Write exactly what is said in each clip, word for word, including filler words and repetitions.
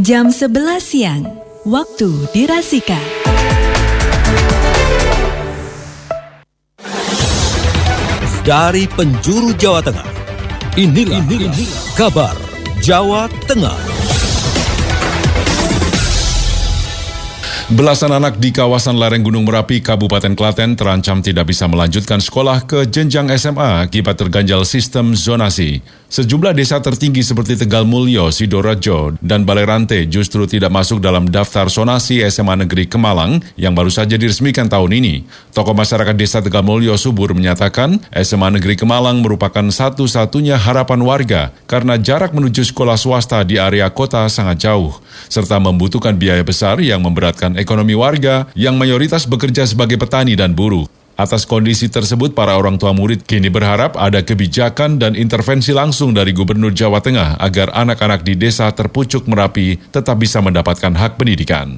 Jam sebelas siang, waktu di Rasika. Dari penjuru Jawa Tengah, inilah, inilah kabar Jawa Tengah. Belasan anak di kawasan lereng Gunung Merapi, Kabupaten Klaten terancam tidak bisa melanjutkan sekolah ke jenjang S M A akibat terganjal sistem zonasi. Sejumlah desa tertinggi seperti Tegal Mulyo, Sidoarjo, dan Balerante justru tidak masuk dalam daftar zonasi S M A Negeri Kemalang yang baru saja diresmikan tahun ini. Tokoh masyarakat desa Tegal Mulyo Subur menyatakan S M A Negeri Kemalang merupakan satu-satunya harapan warga karena jarak menuju sekolah swasta di area kota sangat jauh, serta membutuhkan biaya besar yang memberatkan ekonomi warga yang mayoritas bekerja sebagai petani dan buruh. Atas kondisi tersebut, para orang tua murid kini berharap ada kebijakan dan intervensi langsung dari Gubernur Jawa Tengah agar anak-anak di desa terpucuk Merapi tetap bisa mendapatkan hak pendidikan.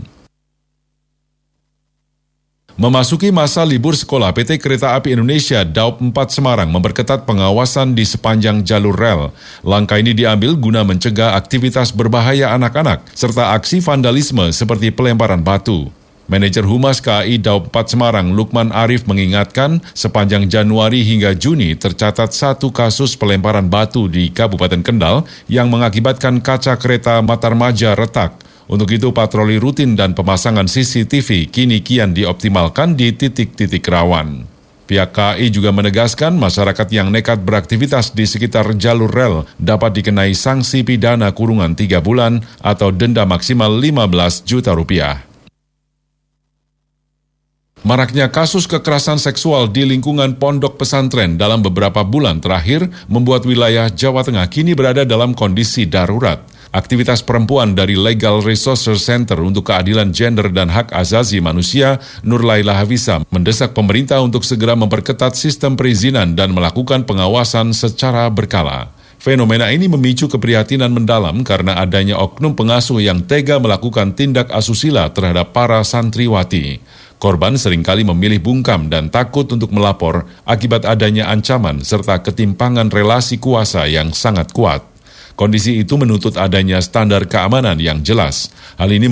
Memasuki masa libur sekolah, P T Kereta Api Indonesia Daup empat Semarang memperketat pengawasan di sepanjang jalur rel. Langkah ini diambil guna mencegah aktivitas berbahaya anak-anak serta aksi vandalisme seperti pelemparan batu. Manajer Humas K A I Daup empat Semarang, Lukman Arif, mengingatkan sepanjang Januari hingga Juni tercatat satu kasus pelemparan batu di Kabupaten Kendal yang mengakibatkan kaca kereta Matarmaja retak. Untuk itu, patroli rutin dan pemasangan C C T V kini kian dioptimalkan di titik-titik rawan. Pihak K A I juga menegaskan masyarakat yang nekat beraktivitas di sekitar jalur rel dapat dikenai sanksi pidana kurungan tiga bulan atau denda maksimal lima belas juta rupiah. Maraknya kasus kekerasan seksual di lingkungan pondok pesantren dalam beberapa bulan terakhir membuat wilayah Jawa Tengah kini berada dalam kondisi darurat. Aktivitas perempuan dari Legal Resources Center untuk Keadilan Gender dan Hak Azazi Manusia, Nur Laila Hafisa, mendesak pemerintah untuk segera memperketat sistem perizinan dan melakukan pengawasan secara berkala. Fenomena ini memicu keprihatinan mendalam karena adanya oknum pengasuh yang tega melakukan tindak asusila terhadap para santriwati. Korban seringkali memilih bungkam dan takut untuk melapor akibat adanya ancaman serta ketimpangan relasi kuasa yang sangat kuat. Kondisi itu menuntut adanya standar keamanan yang jelas. Hal ini